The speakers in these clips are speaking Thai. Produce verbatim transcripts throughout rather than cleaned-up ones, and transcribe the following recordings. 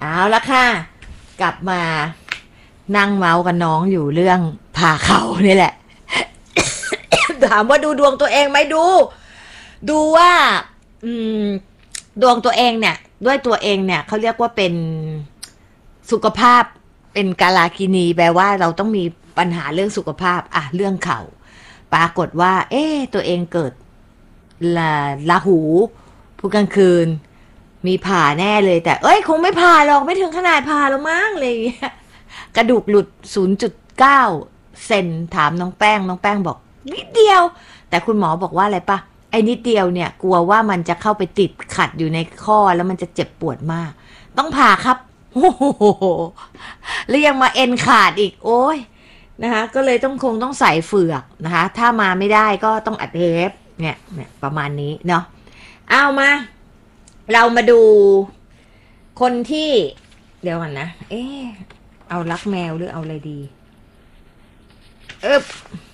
เอาละค่ะกลับมานั่งเมาส์กันน้องอยู่เรื่องผ่าเขานี่แหละ ถามว่าดูดวงตัวเองไหมดูดูว่าอืมดวงตัวเองเนี่ยด้วยตัวเองเนี่ยเขาเรียกว่าเป็นสุขภาพเป็นกาลากินีแปลว่าเราต้องมีปัญหาเรื่องสุขภาพอะเรื่องเข่าปรากฏว่าเอ๊ะตัวเองเกิดลาลาหูผู้กลางคืนมีผ่าแน่เลยแต่เอ้ยคงไม่ผ่าหรอกไม่ถึงขนาดผ่าหรอกมั้งเลยกระดูกหลุด ศูนย์จุดเก้า เซนถามน้องแป้งน้องแป้งบอกนิดเดียวแต่คุณหมอบอกว่าอะไรปะไอ้นิดเดียวเนี่ยกลัวว่ามันจะเข้าไปติดขัดอยู่ในข้อแล้วมันจะเจ็บปวดมากต้องผ่าครับโอ้โหแล้วยังมาเอ็นขาดอีกโอ้ยนะคะก็เลยต้องคงต้องใส่เฟือกนะคะถ้ามาไม่ได้ก็ต้องอัดเทปเนี่ยเนี่ยประมาณนี้เนาะเอามาเรามาดูคนที่เดี๋ยวก่อนนะเอ๊ะเอารักแมวหรือเอาอะไรดีเอ๊บ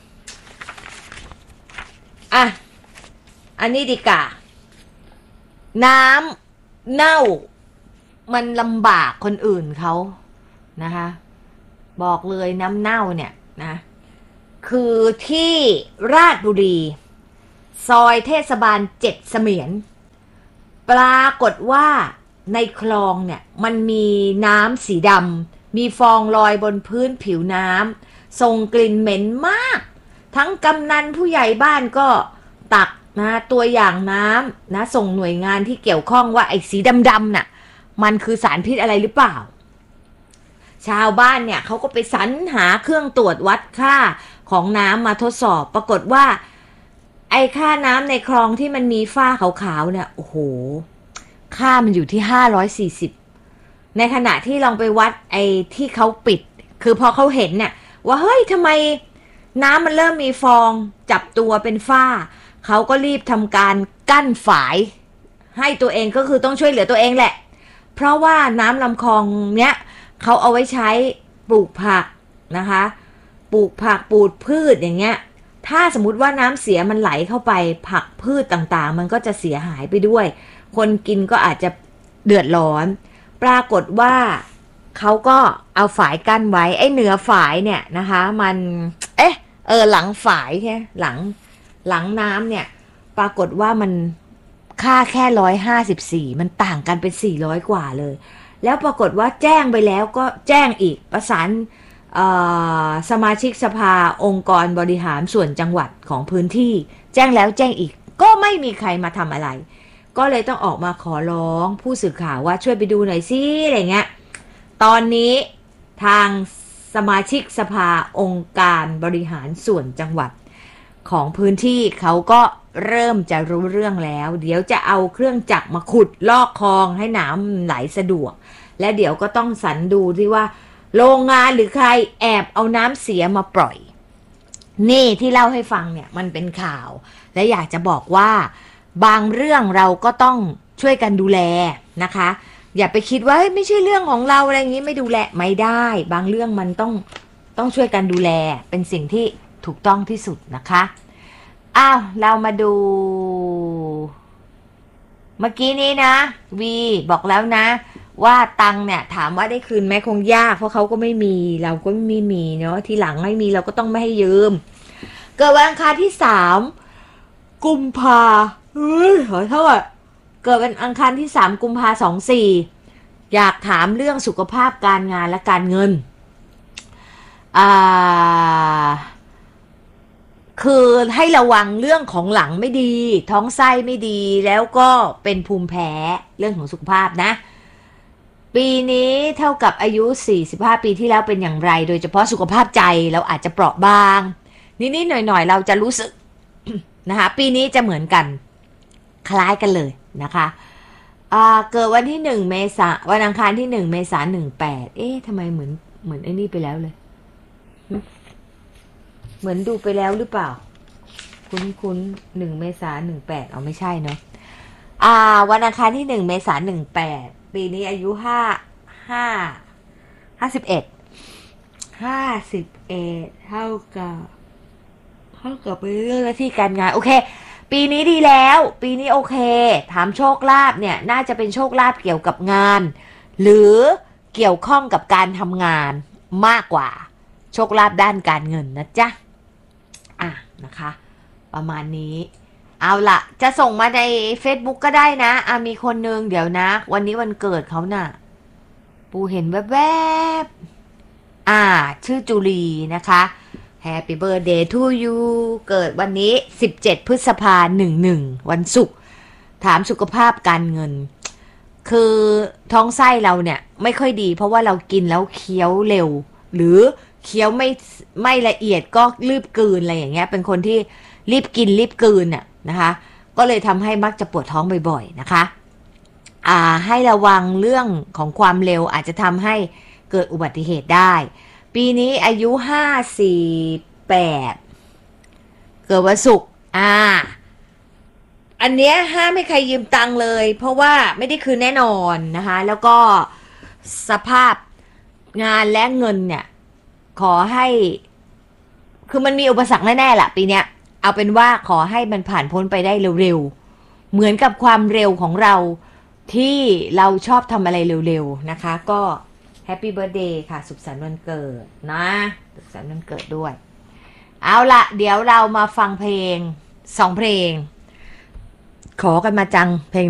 อ่ะอันนี้ดีกว่าน้ำเน่ามันลำบากคนอื่นเขานะคะบอกเลยน้ำเน่าเนี่ยนะคือที่ราชบุรีซอยเทศบาลเจ็ดเสมียนปรากฏว่าในคลองเนี่ยมันมีน้ำสีดำมีฟองลอยบนพื้นผิวน้ำส่งกลิ่นเหม็นมากทั้งกำนันผู้ใหญ่บ้านก็ตักนะตัวอย่างน้ำนะส่งหน่วยงานที่เกี่ยวข้องว่าไอ้สีดำๆน่ะมันคือสารพิษอะไรหรือเปล่าชาวบ้านเนี่ยเขาก็ไปสรรหาเครื่องตรวจวัดค่าของน้ำมาทดสอบปรากฏว่าไอ้ค่าน้ำในคลองที่มันมีฝ้าขาวๆเนี่ยโอ้โหค่ามันอยู่ที่ห้าร้อยสี่สิบในขณะที่ลองไปวัดไอ้ที่เขาปิดคือพอเขาเห็นเนี่ยว่าเฮ้ยทำไมน้ำมันเริ่มมีฟองจับตัวเป็นฝ้าเขาก็รีบทำการกั้นฝายให้ตัวเองก็คือต้องช่วยเหลือตัวเองแหละเพราะว่าน้ำลำคลองเนี้ยเขาเอาไว้ใช้ปลูกผักนะคะปลูกผักปลูกพืชอย่างเงี้ยถ้าสมมุติว่าน้ำเสียมันไหลเข้าไปผักพืชต่างๆมันก็จะเสียหายไปด้วยคนกินก็อาจจะเดือดร้อนปรากฏว่าเขาก็เอาฝายกั้นไว้ไอ้เหนือฝายเนี่ยนะคะมันเอ๊ะเออหลังฝายใช่หลังหลังน้ำเนี่ยปรากฏว่ามันค่าแค่ร้อยห้าสิบสี่มันต่างกันเป็นสี่ร้อยกว่าเลยแล้วปรากฏว่าแจ้งไปแล้วก็แจ้งอีกประสานสมาชิกสภาองค์กรบริหารส่วนจังหวัดของพื้นที่แจ้งแล้วแจ้งอีกก็ไม่มีใครมาทำอะไรก็เลยต้องออกมาขอร้องผู้สื่อข่าวว่าช่วยไปดูหน่อยสิอะไรเงี้ยตอนนี้ทางสมาชิกสภาองค์การบริหารส่วนจังหวัดของพื้นที่เขาก็เริ่มจะรู้เรื่องแล้วเดี๋ยวจะเอาเครื่องจักรมาขุดลอกคลองให้น้ำไหลสะดวกและเดี๋ยวก็ต้องสรรดูที่ว่าโรงงานหรือใครแอบเอาน้ำเสียมาปล่อยนี่ที่เล่าให้ฟังเนี่ยมันเป็นข่าวและอยากจะบอกว่าบางเรื่องเราก็ต้องช่วยกันดูแลนะคะอย่าไปคิดว่าไม่ใช่เรื่องของเราอะไรอย่างนี้ไม่ดูแลไม่ได้บางเรื่องมันต้องต้องช่วยกันดูแลเป็นสิ่งที่ถูกต้องที่สุดนะคะอ้าวเรามาดูเมื่อกี้นี้นะวีบอกแล้วนะว่าตังเนี่ยถามว่าได้คืนไหมคงยากเพราะเขาก็ไม่มีเราก็ไม่มีเนาะทีหลังไม่มีเราก็ต้องไม่ให้ยืมเกิดวันอังคารที่สามกุมภาเฮ้ยขอโทษเกิดวันอังคารที่สามกุมภาสองสี่อยากถามเรื่องสุขภาพการงานและการเงินอ่าคือให้ระวังเรื่องของหลังไม่ดีท้องไส้ไม่ดีแล้วก็เป็นภูมิแพ้เรื่องของสุขภาพนะปีนี้เท่ากับอายุสี่สิบห้าปีที่แล้วเป็นอย่างไรโดยเฉพาะสุขภาพใจเราอาจจะเปราะบางนิดๆหน่อยๆเราจะรู้สึก นะคะปีนี้จะเหมือนกันคล้ายกันเลยนะคะอ่าเกิดวันที่หนึ่งเมษาวันอังคารที่หนึ่งเมษายนหนึ่งแปดเอ๊ะทำไมเหมือนเหมือนไอ้นี่ไปแล้วเลยเหมือนดูไปแล้วหรือเปล่าคุ้นคุ้นหนึ่งเมษายนหนึ่งแปดเอาไม่ใช่เนาะอ่าวันอังคารที่หนึ่งเมษายนหนึ่งแปดปีนี้อายุห้าห้าห้าสิบเอ็ดห้าสิบเอ็ดเท่ากับเท่ากับไปเรื่องหน้าที่การงานโอเคปีนี้ดีแล้วปีนี้โอเคถามโชคลาภเนี่ยน่าจะเป็นโชคลาภเกี่ยวกับงานหรือเกี่ยวข้องกับการทำงานมากกว่าโชคลาภด้านการเงินนะจ๊ะอ่ะนะคะประมาณนี้เอาละจะส่งมาใน Facebook ก็ได้นะอ่ะมีคนนึงเดี๋ยวนะวันนี้วันเกิดเขาน่ะปูเห็นแวบๆอ่าชื่อจุลีนะคะ Happy birthday to you เกิดวันนี้สิบเจ็ดพฤษภาคมหนึ่งหนึ่งวันศุกร์ถามสุขภาพการเงินคือท้องไส้เราเนี่ยไม่ค่อยดีเพราะว่าเรากินแล้วเคี้ยวเร็วหรือเคี้ยวไม่ไม่ละเอียดก็รีบกลืนอะไรอย่างเงี้ยเป็นคนที่รีบกินรีบกลืนน่ะนะคะก็เลยทำให้มักจะปวดท้องบ่อยๆนะคะอ่าให้ระวังเรื่องของความเร็วอาจจะทำให้เกิดอุบัติเหตุได้ปีนี้อายุห้าสี่แปดเกิดวันศุกร์อ่าอันเนี้ยห้ามให้ใครยืมตังค์เลยเพราะว่าไม่ได้คืนแน่นอนนะคะแล้วก็สภาพงานและเงินเนี่ยขอให้คือมันมีอุปสรรคแน่ๆแหละปีเนี้ยเอาเป็นว่าขอให้มันผ่านพ้นไปได้เร็วๆเหมือนกับความเร็วของเราที่เราชอบทำอะไรเร็วๆนะคะก็แฮปปี้เบิร์ธเดย์ค่ะสุขสันต์วันเกิดนะสุขสันต์วันเกิดด้วยเอาละเดี๋ยวเรามาฟังเพลงสองเพลงขอกันมาจังเพลง